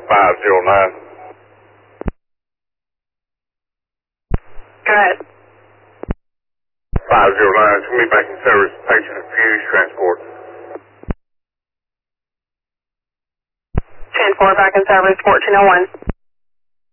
509. Go ahead. 509, it's going to be back in service, patient and fuse transport. 10-4 back in service, 1401.